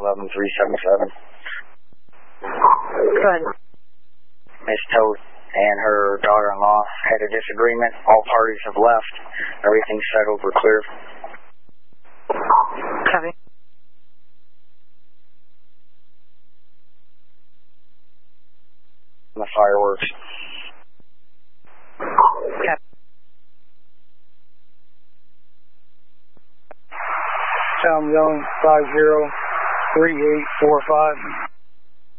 11377. Go ahead. Miss Toad and her daughter-in-law had a disagreement. All parties have left. Everything's settled. We're clear. Copy. The fireworks. Copy. Sound zone 503845.